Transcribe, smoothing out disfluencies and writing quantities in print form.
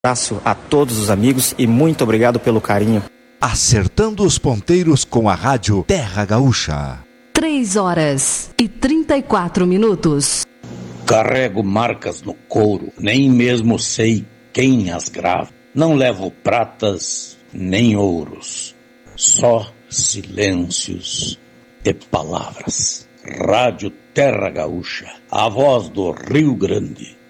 Abraço a todos os amigos e muito obrigado pelo carinho. Acertando os ponteiros com a Rádio Terra Gaúcha. 3h34. Carrego marcas no couro, nem mesmo sei quem as grava. Não levo pratas nem ouros, só silêncios e palavras. Rádio Terra Gaúcha, a voz do Rio Grande.